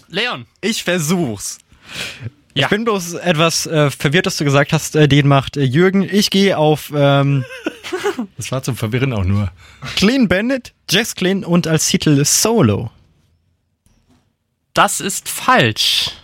Leon. Ich versuch's. Ja. Ich bin bloß etwas verwirrt, dass du gesagt hast, den macht Jürgen. Ich gehe auf Das war zum Verwirren auch nur. Clean Bandit, Jess Clean und als Titel Solo. Das ist falsch.